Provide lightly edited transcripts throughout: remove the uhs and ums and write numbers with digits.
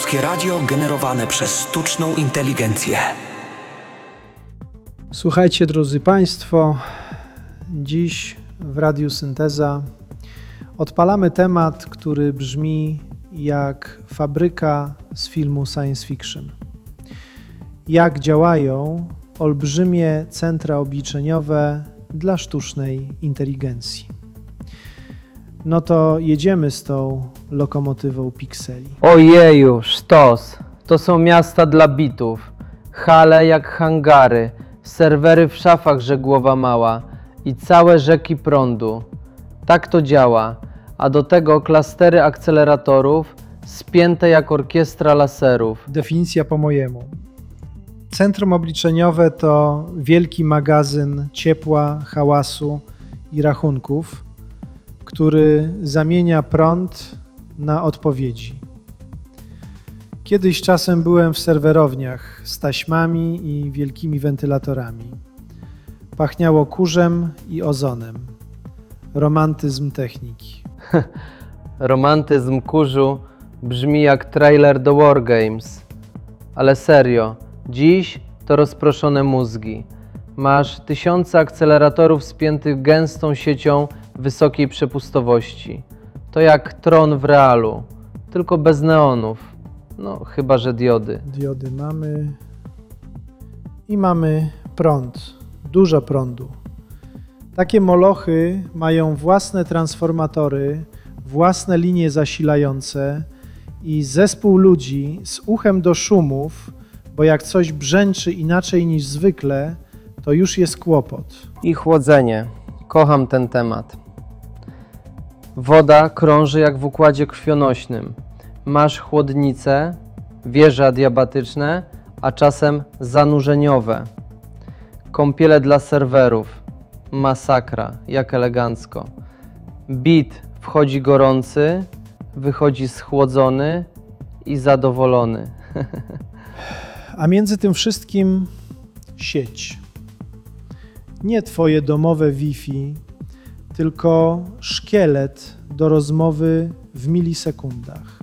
Polskie radio generowane przez sztuczną inteligencję. Słuchajcie, drodzy Państwo, dziś w Radiu Synteza odpalamy temat, który brzmi jak fabryka z filmu science fiction. Jak działają olbrzymie centra obliczeniowe dla sztucznej inteligencji. No to jedziemy z tą lokomotywą pikseli. Ojeju, sztos! To są miasta dla bitów, hale jak hangary, serwery w szafach żegłowa mała i całe rzeki prądu. Tak to działa, a do tego klastery akceleratorów spięte jak orkiestra laserów. Definicja po mojemu. Centrum obliczeniowe to wielki magazyn ciepła, hałasu i rachunków, który zamienia prąd na odpowiedzi. Kiedyś czasem byłem w serwerowniach z taśmami i wielkimi wentylatorami. Pachniało kurzem i ozonem. Romantyzm techniki. Romantyzm kurzu brzmi jak trailer do Wargames. Ale serio, dziś to rozproszone mózgi. Masz tysiące akceleratorów spiętych gęstą siecią wysokiej przepustowości. To jak tron w realu, tylko bez neonów. No, chyba że diody. Diody mamy i mamy prąd, dużo prądu. Takie molochy mają własne transformatory, własne linie zasilające i zespół ludzi z uchem do szumów, bo jak coś brzęczy inaczej niż zwykle, to już jest kłopot. I chłodzenie. Kocham ten temat. Woda krąży jak w układzie krwionośnym. Masz chłodnice, wieże adiabatyczne, a czasem zanurzeniowe. Kąpiele dla serwerów. Masakra, jak elegancko. Bit wchodzi gorący, wychodzi schłodzony i zadowolony. A między tym wszystkim sieć. Nie twoje domowe Wi-Fi, tylko szkielet do rozmowy w milisekundach.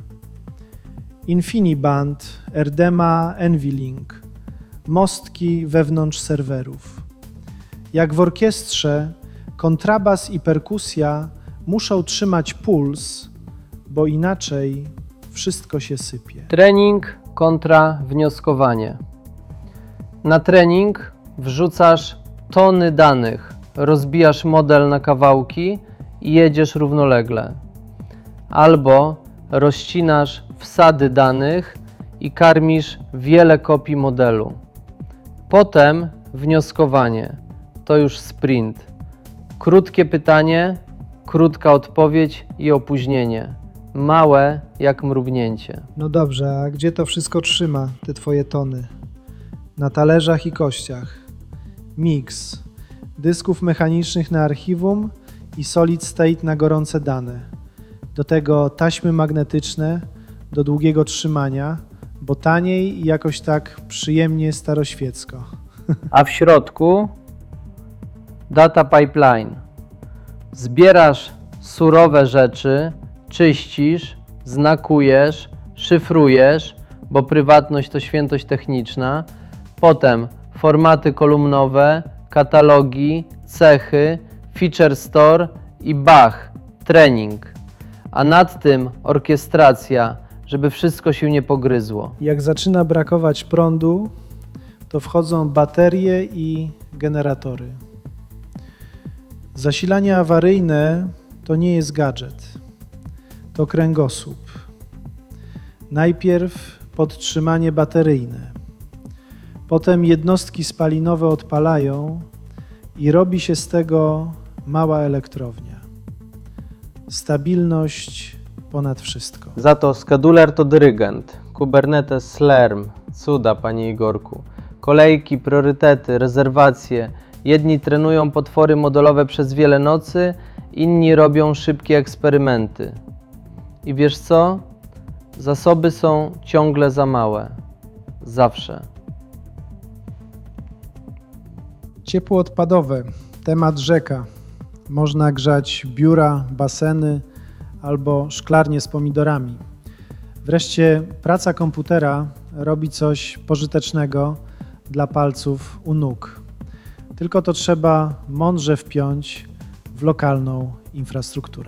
InfiniBand, RDMA, NVLink, mostki wewnątrz serwerów. Jak w orkiestrze, kontrabas i perkusja muszą trzymać puls, bo inaczej wszystko się sypie. Trening kontra wnioskowanie. Na trening wrzucasz tony danych, rozbijasz model na kawałki i jedziesz równolegle. Albo rozcinasz wsady danych i karmisz wiele kopii modelu. Potem wnioskowanie. To już sprint. Krótkie pytanie, krótka odpowiedź i opóźnienie. Małe jak mrugnięcie. No dobrze, a gdzie to wszystko trzyma, te twoje tony? Na talerzach i kościach. Miks. Dysków mechanicznych na archiwum i solid state na gorące dane. Do tego taśmy magnetyczne do długiego trzymania, bo taniej i jakoś tak przyjemnie staroświecko. A w środku data pipeline. Zbierasz surowe rzeczy, czyścisz, znakujesz, szyfrujesz, bo prywatność to świętość techniczna. Potem formaty kolumnowe, katalogi, cechy, feature store i bach, trening. A nad tym orkiestracja, żeby wszystko się nie pogryzło. Jak zaczyna brakować prądu, to wchodzą baterie i generatory. Zasilanie awaryjne to nie jest gadżet, to kręgosłup. Najpierw podtrzymanie bateryjne, potem jednostki spalinowe odpalają i robi się z tego mała elektrownia. Stabilność ponad wszystko. Za to scheduler to dyrygent, Kubernetes Slurm, cuda, panie Igorku. Kolejki, priorytety, rezerwacje. Jedni trenują potwory modelowe przez wiele nocy, inni robią szybkie eksperymenty. I wiesz co? Zasoby są ciągle za małe. Zawsze. Ciepło odpadowe, temat rzeka. Można grzać biura, baseny albo szklarnie z pomidorami. Wreszcie praca komputera robi coś pożytecznego dla palców u nóg. Tylko to trzeba mądrze wpiąć w lokalną infrastrukturę.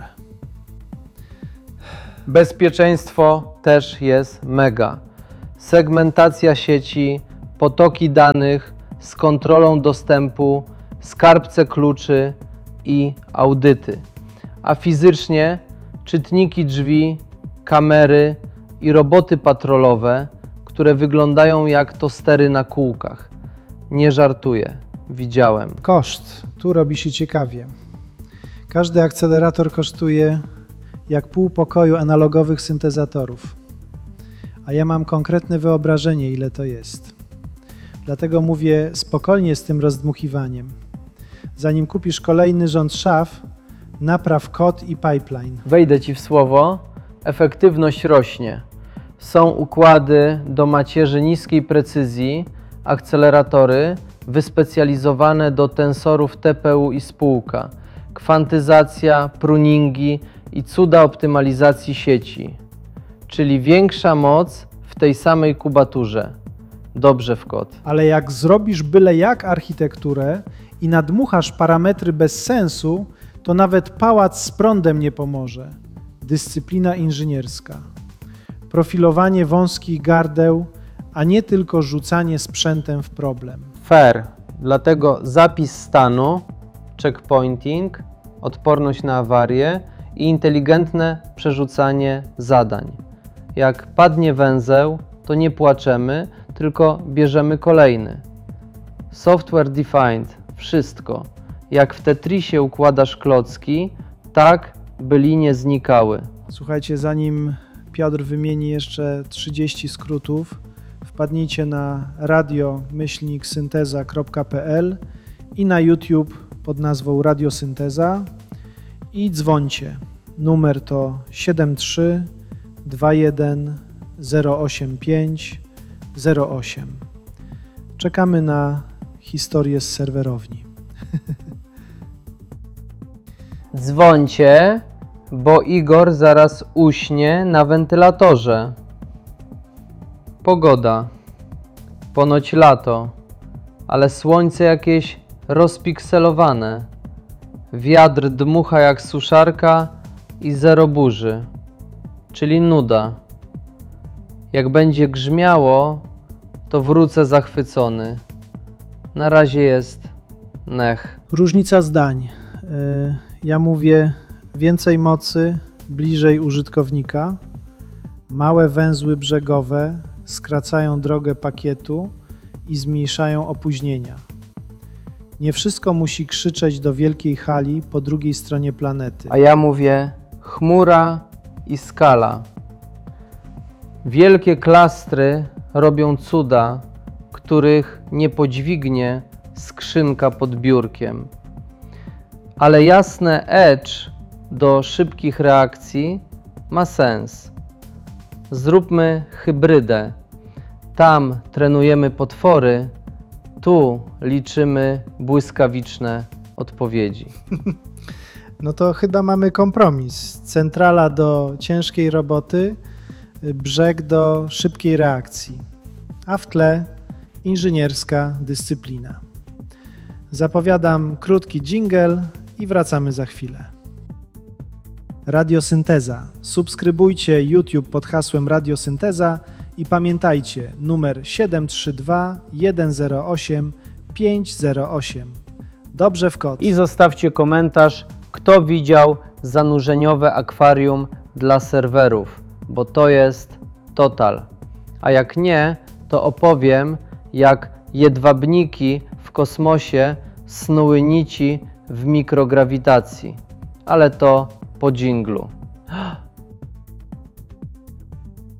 Bezpieczeństwo też jest mega. Segmentacja sieci, potoki danych z kontrolą dostępu, skarbce kluczy i audyty. A fizycznie czytniki drzwi, kamery i roboty patrolowe, które wyglądają jak tostery na kółkach. Nie żartuję, widziałem. Koszt. Tu robi się ciekawie. Każdy akcelerator kosztuje jak pół pokoju analogowych syntezatorów. A ja mam konkretne wyobrażenie, ile to jest. Dlatego mówię spokojnie z tym rozdmuchiwaniem. Zanim kupisz kolejny rząd szaf, napraw kod i pipeline. Wejdę Ci w słowo, efektywność rośnie. Są układy do macierzy niskiej precyzji, akceleratory wyspecjalizowane do tensorów TPU i spółka, kwantyzacja, pruningi i cuda optymalizacji sieci, czyli większa moc w tej samej kubaturze. Dobrze w kod. Ale jak zrobisz byle jak architekturę i nadmuchasz parametry bez sensu, to nawet pałac z prądem nie pomoże. Dyscyplina inżynierska. Profilowanie wąskich gardeł, a nie tylko rzucanie sprzętem w problem. Fair, dlatego zapis stanu, checkpointing, odporność na awarie i inteligentne przerzucanie zadań. Jak padnie węzeł, to nie płaczemy, tylko bierzemy kolejny. Software defined, wszystko. Jak w Tetrisie układasz klocki, tak by linie znikały. Słuchajcie, zanim Piotr wymieni jeszcze 30 skrótów, wpadnijcie na radio-synteza.pl i na YouTube pod nazwą Radiosynteza i dzwońcie. Numer to 73 21 085 08. Czekamy na historię z serwerowni. Dzwońcie, bo Igor zaraz uśnie na wentylatorze. Pogoda. Ponoć lato, ale słońce jakieś rozpikselowane. Wiatr dmucha jak suszarka i zero burzy, czyli nuda. Jak będzie grzmiało, to wrócę zachwycony. Na razie jest nech. Różnica zdań. Ja mówię więcej mocy bliżej użytkownika. Małe węzły brzegowe skracają drogę pakietu i zmniejszają opóźnienia. Nie wszystko musi krzyczeć do wielkiej hali po drugiej stronie planety. A ja mówię chmura i skala. Wielkie klastry robią cuda, których nie podźwignie skrzynka pod biurkiem. Ale jasne edge do szybkich reakcji ma sens. Zróbmy hybrydę. Tam trenujemy potwory, tu liczymy błyskawiczne odpowiedzi. No to chyba mamy kompromis. Centrala do ciężkiej roboty, brzeg do szybkiej reakcji, a w tle inżynierska dyscyplina. Zapowiadam krótki dżingiel i wracamy za chwilę. Radiosynteza. Subskrybujcie YouTube pod hasłem Radiosynteza i pamiętajcie numer 732 108 508. Dobrze w kod. I zostawcie komentarz, kto widział zanurzeniowe akwarium dla serwerów, bo to jest total. A jak nie, to opowiem, jak jedwabniki w kosmosie snuły nici w mikrograwitacji. Ale to po dżinglu.